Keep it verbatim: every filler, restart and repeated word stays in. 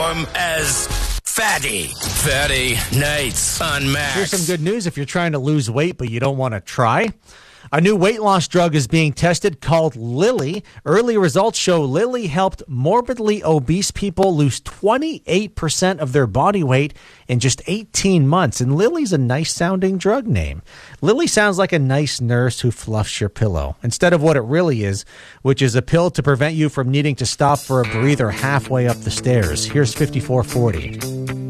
platform as Fatty. Fatty Nights on Max. Here's some good news if you're trying to lose weight but you don't want to try. A new weight loss drug is being tested called Lilly. Early results show Lilly helped morbidly obese people lose twenty-eight percent of their body weight in just eighteen months. And Lilly's a nice-sounding drug name. Lilly sounds like a nice nurse who fluffs your pillow, instead of what it really is, which is a pill to prevent you from needing to stop for a breather halfway up the stairs. Here's fifty-four forty.